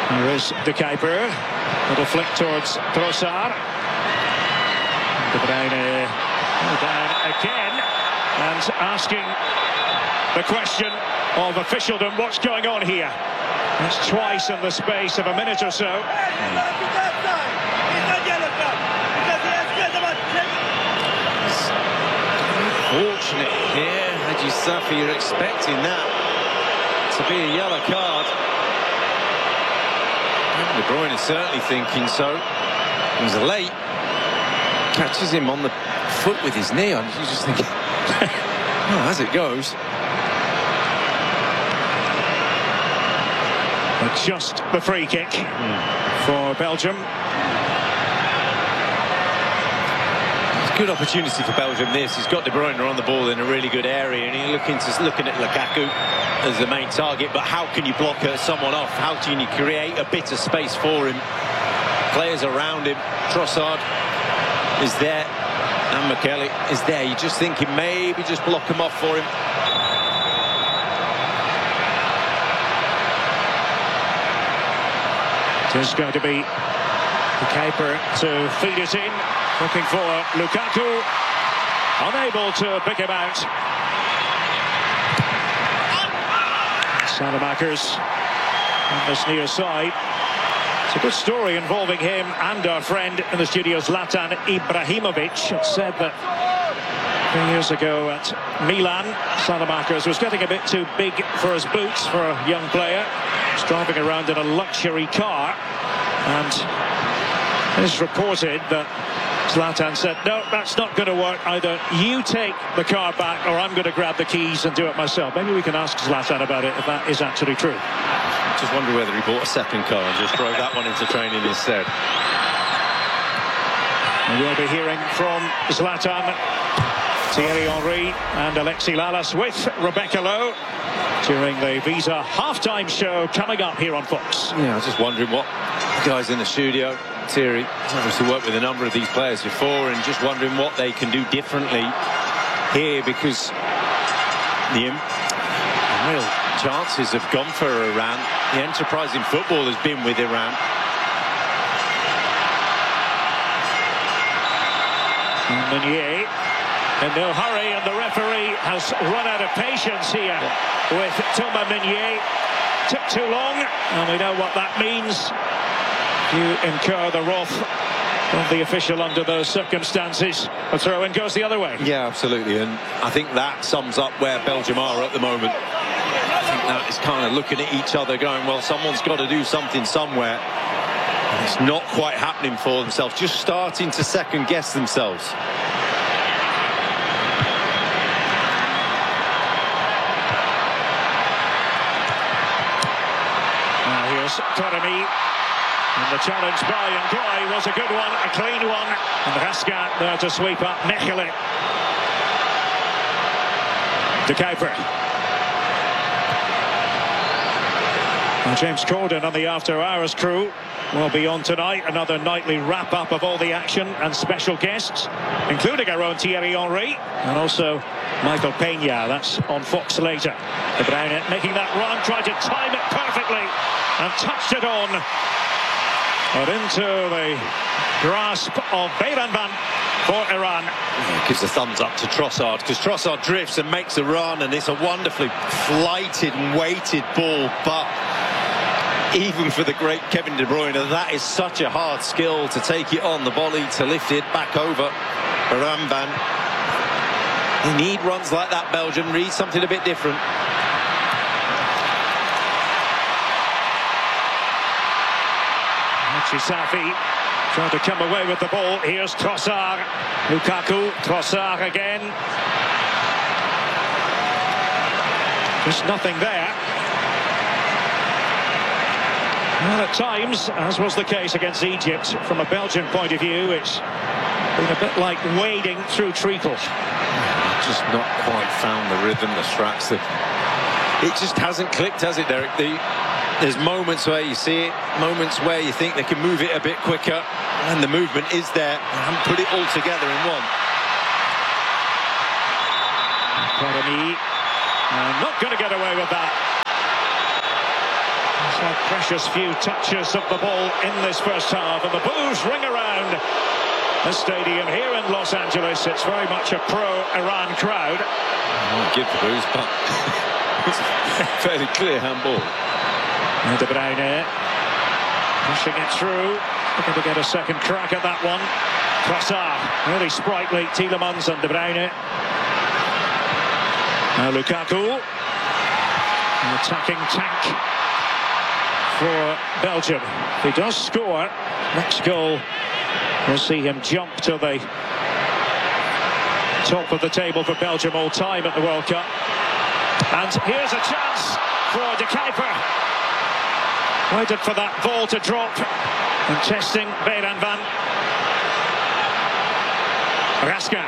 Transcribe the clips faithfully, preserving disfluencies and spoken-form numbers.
There is De Kuyper. Little flick towards Trossard. De Bruyne down again and asking the question of officialdom, what's going on here? That's twice in the space of a minute or so. Fortunate here, Haji Safi, you're expecting that to be a yellow card. De Bruyne is certainly thinking so. It was late. Catches him on the foot with his knee on. You just think, oh, as it goes. Just the free kick mm. for Belgium. Good opportunity for Belgium this. He's got De Bruyne on the ball in a really good area, and you're looking to looking at Lukaku as the main target, but how can you block someone off? How can you create a bit of space for him? Players around him. Trossard is there, and Mukiele is there. You're just thinking maybe just block him off for him. It's going to be De Kuyper to feed it in. Looking for Lukaku, unable to pick him out. Salamakers on this near side. It's a good story involving him and our friend in the studio, Zlatan Ibrahimovic. It said that three years ago at Milan, Salamakers was getting a bit too big for his boots for a young player. He's driving around in a luxury car, and it's reported that Zlatan said, no, that's not going to work. Either you take the car back or I'm going to grab the keys and do it myself. Maybe we can ask Zlatan about it if that is actually true. Just wonder whether he bought a second car and just drove that one into training instead. We will be hearing from Zlatan, Thierry Henry and Alexis Lalas with Rebecca Lowe during the Visa halftime show coming up here on Fox. Yeah, I was just wondering what the guys in the studio, Thierry has obviously worked with a number of these players before, and just wondering what they can do differently here, because the, the real chances have gone for Iran. The enterprise in football has been with Iran. Meunier in no hurry, and the referee has run out of patience here with Thomas Meunier. Took too long, and we know what that means. You incur the wrath of the official under those circumstances. A throw-in goes the other way. Yeah, absolutely, and I think that sums up where Belgium are at the moment. I think that is kind of looking at each other going, well, someone's got to do something somewhere. And it's not quite happening for themselves, just starting to second-guess themselves. Now here's Taremi. And the challenge by Ngoy was a good one, a clean one. And Raskat there to sweep up Mechelen. De Kuyper. And James Corden on the After Hours crew will be on tonight. Another nightly wrap-up of all the action and special guests, including our own Thierry Henry and also Michael Peña. That's on Fox later. De Bruyne making that run, tried to time it perfectly and touched it on. But into the grasp of Bayranban for Iran. Yeah, gives a thumbs up to Trossard, because Trossard drifts and makes a run, and it's a wonderfully flighted and weighted ball. But even for the great Kevin De Bruyne, that is such a hard skill to take it on the volley, to lift it back over Bayranban. They need runs like that, Belgium. Need something a bit different. Safi trying to come away with the ball. Here's Trossard. Lukaku. Trossard again. Just nothing there. Well, at times, as was the case against Egypt, from a Belgian point of view, it's been a bit like wading through treacle. Just not quite found the rhythm, the straps. The... It just hasn't clicked, has it, Derek? The... There's moments where you see it, moments where you think they can move it a bit quicker, and the movement is there. They haven't put it all together in one. Taremi, uh, not going to get away with that. a precious few touches of the ball in this first half, and the boos ring around the stadium here in Los Angeles. It's very much a pro-Iran crowd. I won't give the boos, but it's a fairly clear handball. And De Bruyne pushing it through, looking to get a second crack at that one. Trossard, really sprightly, Tielemans and De Bruyne. Now Lukaku, an attacking tank for Belgium. If he does score, next goal will see him jump to the top of the table for Belgium all time at the World Cup. And here's a chance for De Kuyper. Waited for that ball to drop and testing Bayram van Raska.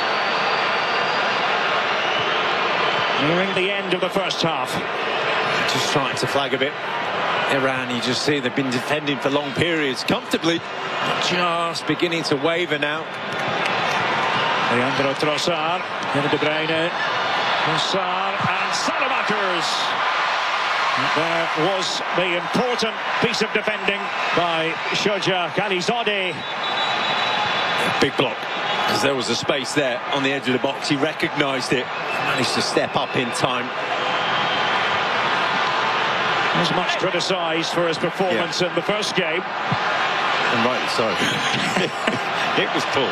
Nearing the end of the first half. Just trying to flag a bit. Iran, you just see they've been defending for long periods comfortably. Just beginning to waver now. Leandro Trossard, Kevin De Bruyne, Trossard and Salamakers. There was the important piece of defending by Shoja Khalizadeh. Big block, because there was a space there on the edge of the box. He recognised it, managed to step up in time. He was much criticised for his performance yeah. in the first game. And rightly so. It was poor.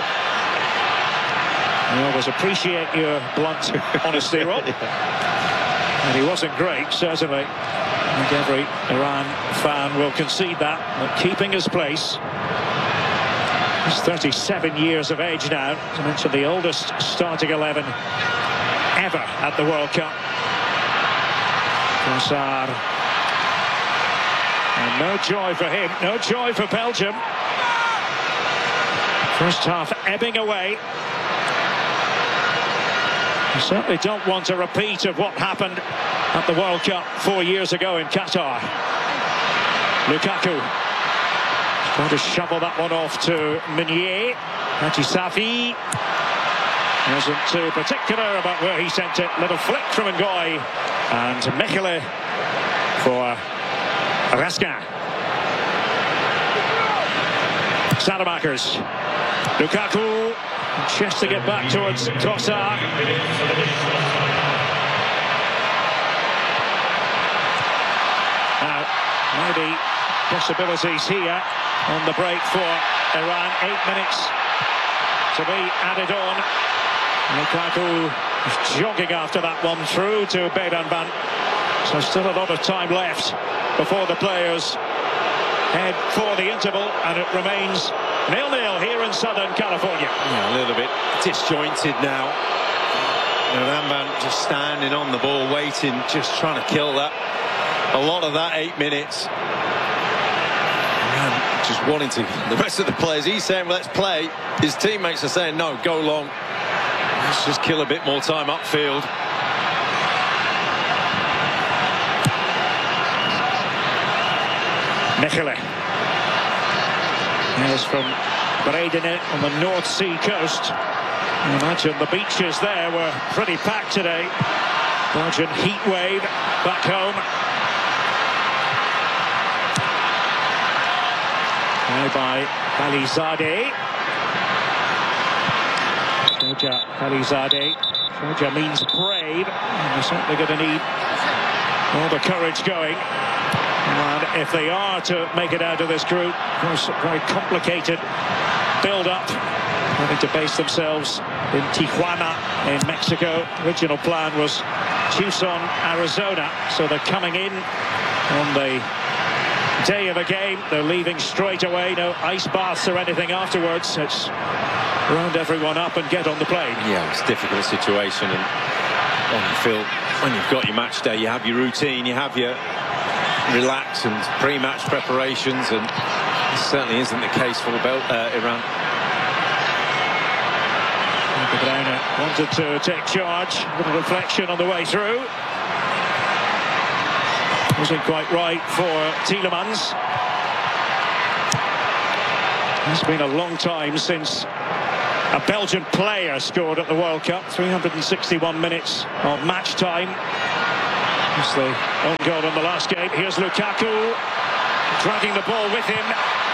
I always appreciate your blunt honesty, Rob. And he wasn't great, certainly. I think every Iran fan will concede that, but keeping his place. He's thirty-seven years of age now. As I mentioned, the oldest starting eleven ever at the World Cup. Trossard. And no joy for him, no joy for Belgium. First half ebbing away. We certainly don't want a repeat of what happened at the World Cup four years ago in Qatar. Lukaku trying to shovel that one off to Meunier. Haji Safi wasn't too particular about where he sent it. Little flick from Ngoy. And Mechele for Raska. Salamakers. Lukaku chesting it back towards Trossard. Now, maybe possibilities here on the break for Iran. Eight minutes to be added on. Lukaku is jogging after that one through to Bayram van. So still a lot of time left before the players head for the interval, and it remains nil nil here in Southern California. Yeah, a little bit disjointed now. Ramban just standing on the ball, waiting, just trying to kill that. A lot of that eight minutes. And just wanting to. The rest of the players, he's saying, let's play. His teammates are saying, no, go long. Let's just kill a bit more time upfield. Mechele. There's from Bredene on the North Sea coast. I imagine the beaches there were pretty packed today. Belgian heat wave back home. Now by Khalizadeh. Shoja Khalizadeh. Shoja means brave. And they're certainly going to need all the courage going. And if they are to make it out of this group, of course, very complicated build-up. Having to base themselves in Tijuana in Mexico. Original plan was Tucson, Arizona. So they're coming in on the day of a game. They're leaving straight away. No ice baths or anything afterwards. It's round everyone up and get on the plane. Yeah, it's a difficult situation. And on the field, when you've got your match day, you have your routine, you have your relax and pre-match preparations, and this certainly isn't the case for Bel uh, Iran. De Bruyne wanted to take charge. A little reflection on the way through. Wasn't quite right for Tielemans. It's been a long time since a Belgian player scored at the World Cup. three hundred sixty-one minutes of match time. It's the own goal in the last game. Here's Lukaku dragging the ball with him.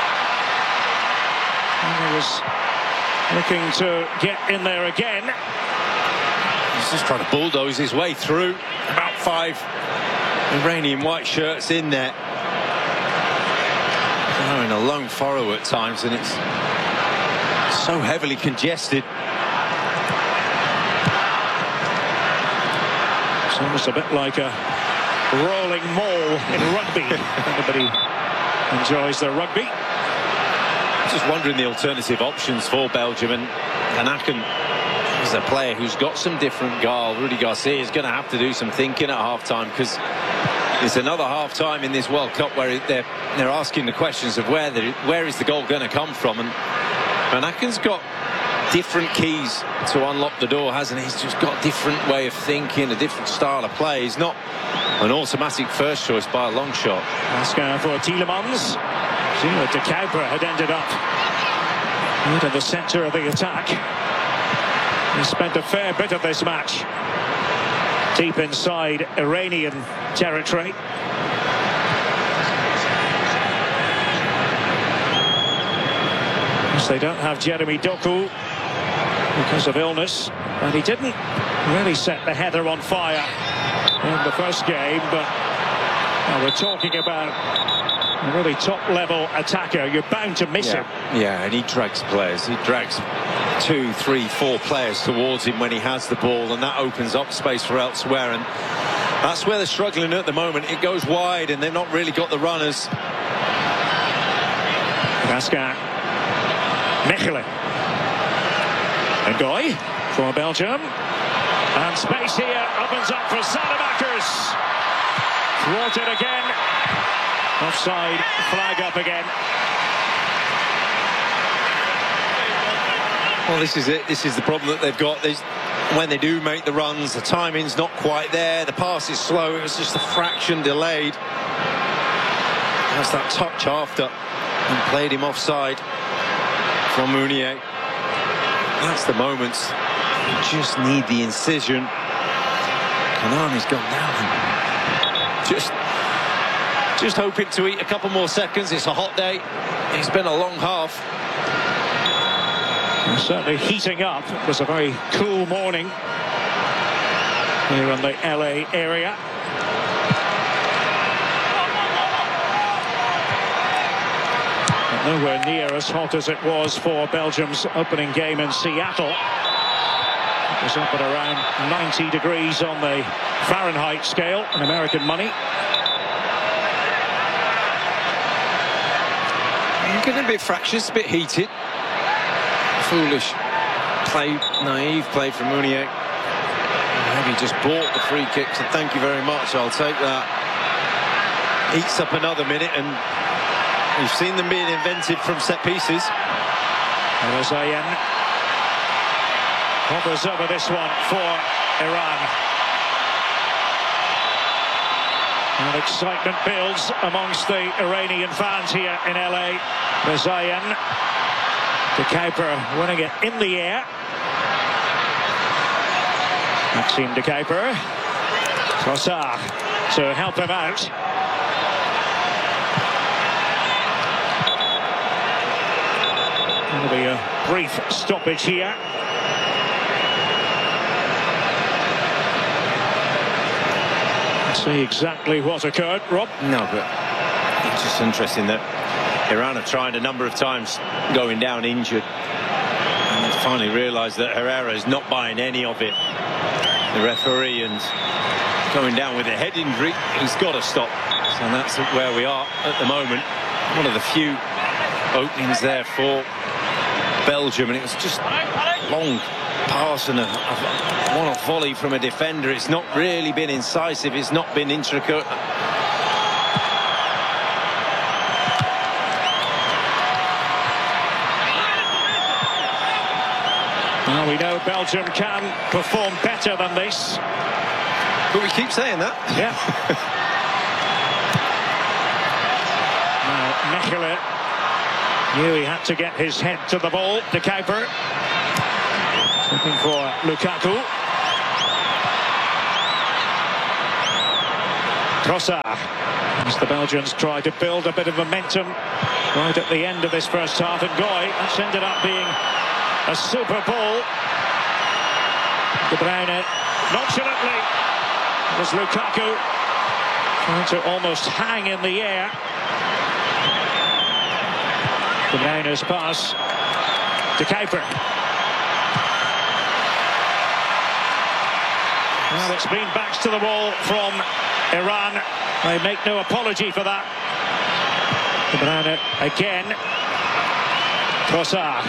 And he was looking to get in there again. He's just trying to bulldoze his way through. About five Iranian white shirts in there. They're in a lone furrow at times, and it's so heavily congested. It's almost a bit like a rolling mall in rugby. Everybody enjoys their rugby. Just wondering the alternative options for Belgium, and Anaken is a player who's got some different guile. Rudy Garcia is going to have to do some thinking at half-time, because it's another half-time in this World Cup where they're they're asking the questions of where the, where is the goal going to come from, and Anaken's got different keys to unlock the door, hasn't he? He's just got a different way of thinking, a different style of play. He's not an automatic first choice by a long shot. Asking for Tielemans. Gio de Kuiper had ended up into the centre of the attack. He spent a fair bit of this match deep inside Iranian territory. Yes, they don't have Jeremy Doku because of illness, and he didn't really set the header on fire in the first game, but well, we're talking about a really top-level attacker. You're bound to miss yeah. him. Yeah, and he drags players. He drags two, three, four players towards him when he has the ball, and that opens up space for elsewhere, and that's where they're struggling at the moment. It goes wide, and they've not really got the runners. Gasquin. Mechelen. Ngoy for Belgium. And space here opens up for Salamakers. Thwarted again. Offside flag up again. Well, this is it. This is the problem that they've got. There's, when they do make the runs, the timing's not quite there. The pass is slow. It was just a fraction delayed. That's that touch after and played him offside from Meunier. That's the moments. You just need the incision. Kanani's gone down. Just, just hoping to eat a couple more seconds. It's a hot day. It's been a long half. Certainly heating up. It was a very cool morning here in the L A area. But nowhere near as hot as it was for Belgium's opening game in Seattle. It was up at around ninety degrees on the Fahrenheit scale in American money. You're getting a bit fractious, a bit heated. Foolish play, naive play from Meunier. Maybe just bought the free kick, so thank you very much. I'll take that. Eats up another minute, and we've seen them being invented from set pieces. Zayen hovers over this one for Iran. And excitement builds amongst the Iranian fans here in L A. Zayen. De Kuiper winning it in the air. Maxime De Kuiper. Trossard to help him out. There'll be a brief stoppage here. Let's see exactly what occurred, Rob. No, but it's just interesting that Iran have tried a number of times going down injured, and finally realised that Herrera is not buying any of it. The referee, and going down with a head injury, he's got to stop. So that's where we are at the moment. One of the few openings there for Belgium, and it was just a long pass and a, a one-off volley from a defender. It's not really been incisive. It's not been intricate. Well, we know Belgium can perform better than this. But we keep saying that. Yeah. Now, Mechelen knew he had to get his head to the ball. De Kuiper looking for Lukaku. Trossard, as the Belgians try to build a bit of momentum right at the end of this first half. And Goy, that's ended up being a super ball. De Bruyne nonchalantly, as Lukaku trying to almost hang in the air. De Bruyne's pass to Kuiper. Well, it's been backs to the wall from Iran. They make no apology for that. De Bruyne again. Trossard.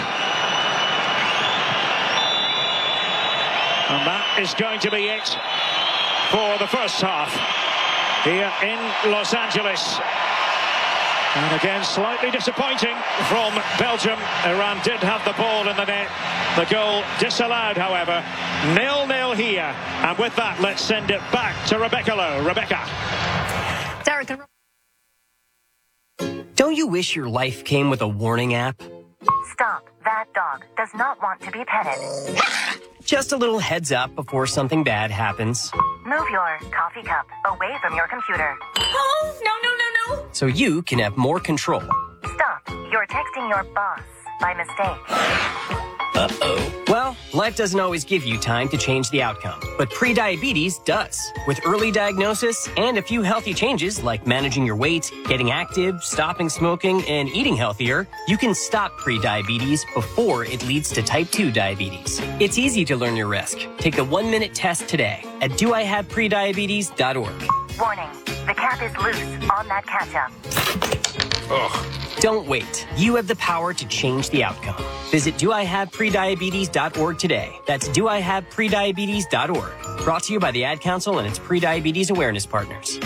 And that is going to be it for the first half here in Los Angeles. And again, slightly disappointing from Belgium. Iran did have the ball in the net. The goal disallowed, however. nil nil here. And with that, let's send it back to Rebecca Lowe. Rebecca. Derek. Don't you wish your life came with a warning app? Stop. That dog does not want to be petted. Just a little heads up before something bad happens. Move your coffee cup away from your computer. Oh, no, no, no, no. So you can have more control. Stop. You're texting your boss by mistake. Uh-oh. Well, life doesn't always give you time to change the outcome, but prediabetes does. With early diagnosis and a few healthy changes like managing your weight, getting active, stopping smoking, and eating healthier, you can stop prediabetes before it leads to type two diabetes. It's easy to learn your risk. Take the one-minute test today at do I have prediabetes dot org. Warning, the cap is loose on that ketchup. Ugh. Don't wait. You have the power to change the outcome. Visit do I have prediabetes dot org today. That's do I have prediabetes dot org. Brought to you by the Ad Council and its prediabetes awareness partners.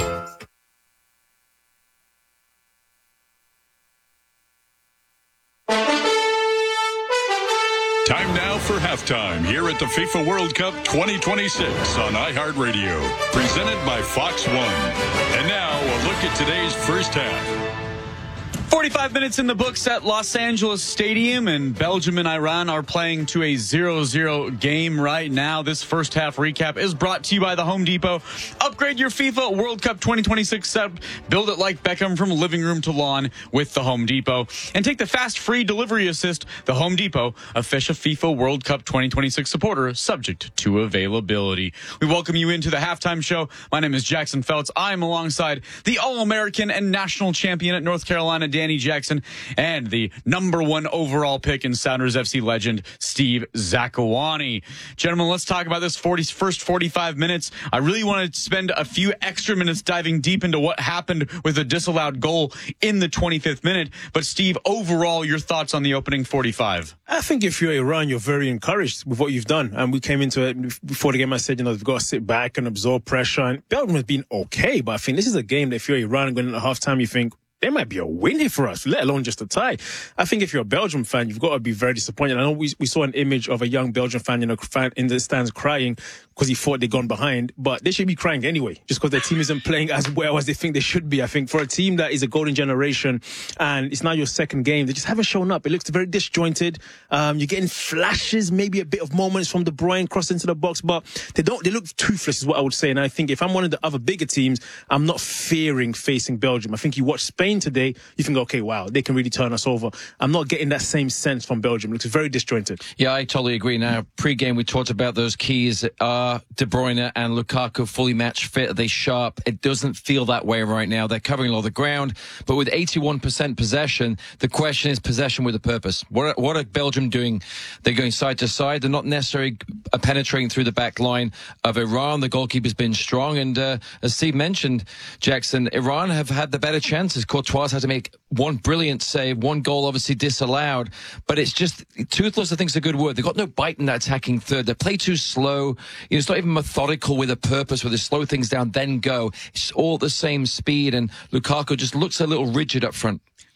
Time now for halftime here at the FIFA World Cup twenty twenty-six on iHeartRadio, presented by Fox One. And now a look at today's first half. forty-five minutes in the books at Los Angeles Stadium, and Belgium and Iran are playing to a zero zero game right now. This first half recap is brought to you by the Home Depot. Upgrade your FIFA World Cup twenty twenty-six set. Build it like Beckham from living room to lawn with the Home Depot. And take the fast free delivery assist. The Home Depot, official FIFA World Cup twenty twenty-six supporter, subject to availability. We welcome you into the halftime show. My name is Jackson Feltz. I'm alongside the All-American and national champion at North Carolina, Danny Jackson, and the number one overall pick in Sounders F C legend, Steve Zakuani. Gentlemen, let's talk about this forty, first forty-five minutes. I really want to spend a few extra minutes diving deep into what happened with a disallowed goal in the twenty-fifth minute. But Steve, overall, your thoughts on the opening forty-five? I think if you're Iran, you're very encouraged with what you've done. And we came into it before the game. I said, you know, they've got to sit back and absorb pressure. And Belgium has been okay, but I think this is a game that if you're Iran going into halftime, you think, there might be a win here for us, let alone just a tie. I think if you're a Belgium fan, you've got to be very disappointed. I know we we saw an image of a young Belgian fan, you know, fan in the stands crying because he thought they'd gone behind, but they should be crying anyway, just because their team isn't playing as well as they think they should be. I think for a team that is a golden generation and it's now your second game, they just haven't shown up. It looks very disjointed. Um, you're getting flashes, maybe a bit of moments from De Bruyne crossing into the box, but they don't. They look toothless, is what I would say. And I think if I'm one of the other bigger teams, I'm not fearing facing Belgium. I think you watch Spain today, you think, okay, wow, they can really turn us over. I'm not getting that same sense from Belgium. It looks very disjointed. Yeah, I totally agree. Now, pre-game, we talked about those keys. Uh, De Bruyne and Lukaku fully match fit. Are they sharp? It doesn't feel that way right now. They're covering a lot of the ground, but with eighty-one percent possession, the question is possession with a purpose. What are, what are Belgium doing? They're going side to side. They're not necessarily penetrating through the back line of Iran. The goalkeeper's been strong, and uh, as Steve mentioned, Jackson, Iran have had the better chances. Courtois had to make one brilliant save, one goal obviously disallowed, but it's just toothless. I think is a good word. They've got no bite in that attacking third. They play too slow. You know, it's not even methodical with a purpose where they slow things down, then go. It's all the same speed, and Lukaku just looks a little rigid up front.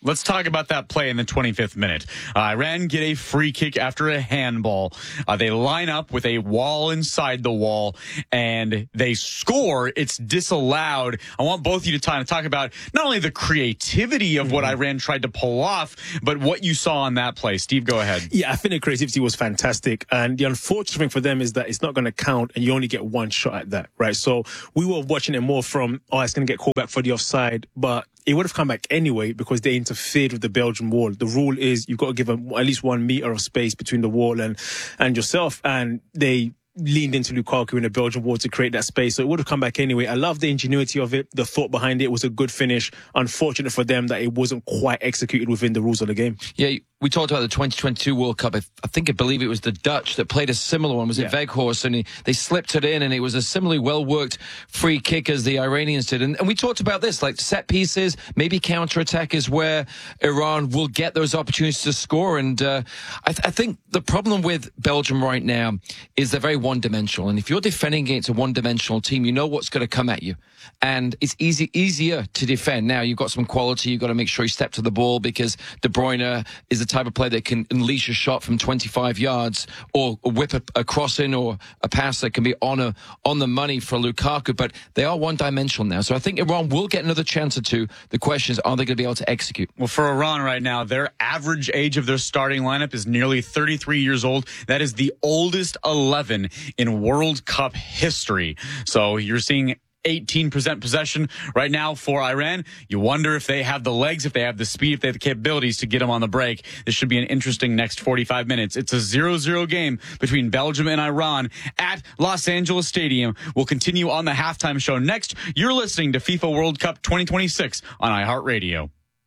Let's talk about that play in the twenty-fifth minute. Uh, Iran get a free kick after a handball. Uh, they line up with a wall inside the wall, and they score. It's disallowed. I want both of you to kind of talk about not only the creativity of what Iran tried to pull off, but what you saw on that play. Steve, go ahead. Yeah, I think the creativity was fantastic. And the unfortunate thing for them is that it's not going to count, and you only get one shot at that, right? So we were watching it more from, oh, it's going to get called back for the offside, but it would have come back anyway because they interfered with the Belgian wall. The rule is you've got to give them at least one meter of space between the wall and, and yourself. And they leaned into Lukaku in the Belgian wall to create that space. So it would have come back anyway. I love the ingenuity of it. The thought behind it was a good finish. Unfortunate for them that it wasn't quite executed within the rules of the game. Yeah, we talked about the twenty twenty-two World Cup. I, I think I believe it was the Dutch that played a similar one. Was it Yeah. Weghorst? And he, they slipped it in, and it was a similarly well-worked free kick as the Iranians did. And, and we talked about this, like set pieces, maybe counter-attack is where Iran will get those opportunities to score. And uh, I, th- I think the problem with Belgium right now is they're very one-dimensional. And if you're defending against a one-dimensional team, you know what's going to come at you. And it's easy easier to defend. Now, you've got some quality. You've got to make sure you step to the ball because De Bruyne is the type of player that can unleash a shot from twenty-five yards or whip a, a crossing or a pass that can be on a, on the money for Lukaku. But they are one-dimensional now. So I think Iran will get another chance or two. The question is, are they going to be able to execute? Well, for Iran right now, their average age of their starting lineup is nearly thirty-three years old. That is the oldest eleven in World Cup history. So you're seeing eighteen percent possession right now for Iran. You wonder if they have the legs, if they have the speed, if they have the capabilities to get them on the break. This should be an interesting next forty-five minutes. It's a zero zero game between Belgium and Iran at Los Angeles Stadium. We'll continue on the halftime show next. You're listening to FIFA World Cup twenty twenty-six on iHeartRadio.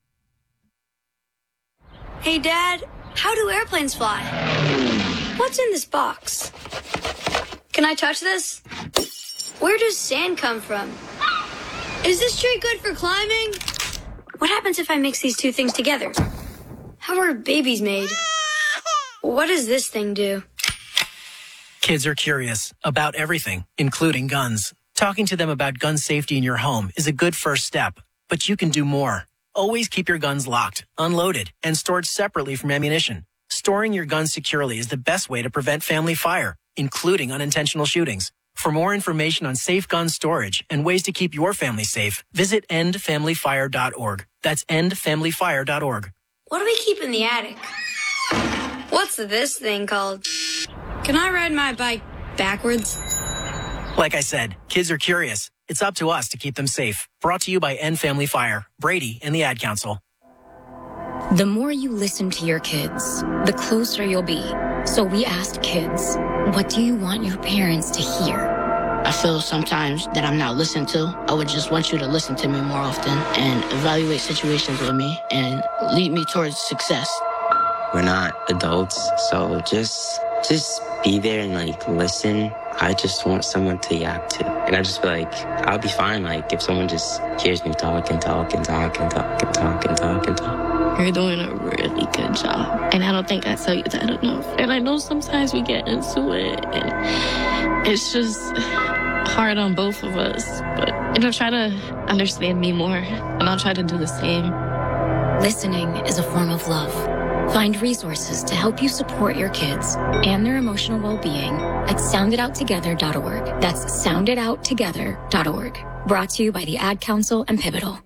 Hey, Dad, how do airplanes fly? What's in this box? Can I touch this? Where does sand come from? Is this tree good for climbing? What happens if I mix these two things together? How are babies made? What does this thing do? Kids are curious about everything, including guns. Talking to them about gun safety in your home is a good first step, but you can do more. Always keep your guns locked, unloaded, and stored separately from ammunition. Storing your guns securely is the best way to prevent family fire, including unintentional shootings. For more information on safe gun storage and ways to keep your family safe, visit end family fire dot org. That's end family fire dot org. What do we keep in the attic? What's this thing called? Can I ride my bike backwards? Like I said, kids are curious. It's up to us to keep them safe. Brought to you by End Family Fire, Brady, and the Ad Council. The more you listen to your kids, the closer you'll be. So we asked kids, what do you want your parents to hear? I feel sometimes that I'm not listened to. I would just want you to listen to me more often and evaluate situations with me and lead me towards success. We're not adults, so just just be there and like listen. I just want someone to yap to. And I just feel like I'll be fine like if someone just hears me talk and talk and talk and talk and talk and talk and talk. You're doing a really good job. And I don't think I tell you that enough. And I know sometimes we get into it and it's just hard on both of us. But you know, try to understand me more and I'll try to do the same. Listening is a form of love. Find resources to help you support your kids and their emotional well-being at sound it out together dot org. That's sound it out together dot org. Brought to you by the Ad Council and Pivotal.